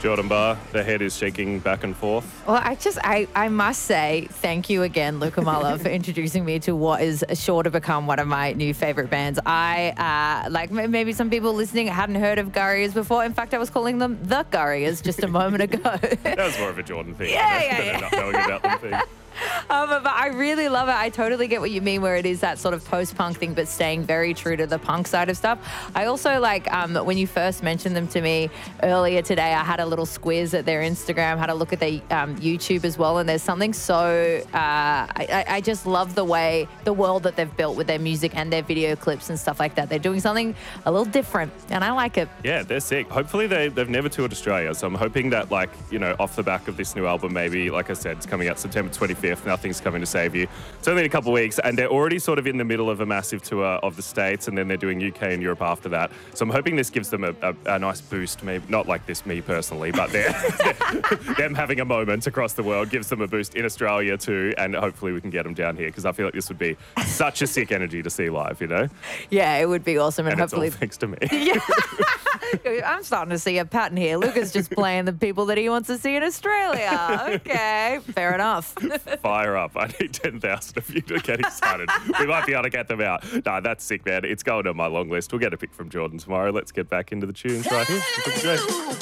Jordan Barr, the head is shaking back and forth. Well, I must say thank you again, Luca Muller, for introducing me to what is sure to become one of my new favourite bands. Like maybe some people listening hadn't heard of Gurriers before. In fact, I was calling them the Gurriers just a moment ago. That was more of a Jordan thing. Yeah. Not knowing about them thing. But I really love it. I totally get what you mean, where it is that sort of post-punk thing, but staying very true to the punk side of stuff. I also like when you first mentioned them to me earlier today, I had a little squiz at their Instagram, had a look at their YouTube as well, and there's something so I just love the world that they've built with their music and their video clips and stuff like that. They're doing something a little different, and I like it. Yeah, they're sick. Hopefully they've never toured Australia, so I'm hoping that, like, you know, off the back of this new album, maybe, like I said, it's coming out September 25th. Nothing's Coming to Save You. It's only in a couple of weeks, and they're already sort of in the middle of a massive tour of the States, and then they're doing UK and Europe after that. So I'm hoping this gives them a nice boost. Maybe not like this, me personally, but them having a moment across the world gives them a boost in Australia too, and hopefully we can get them down here, because I feel like this would be such a sick energy to see live, you know? Yeah, it would be awesome, and hopefully it's all thanks to me. Yeah. I'm starting to see a pattern here. Luca's just playing the people that he wants to see in Australia. Okay, fair enough. Fire up. I need 10,000 of you to get excited. We might be able to get them out. No, that's sick, man. It's going on my long list. We'll get a pick from Jordan tomorrow. Let's get back into the tunes right here.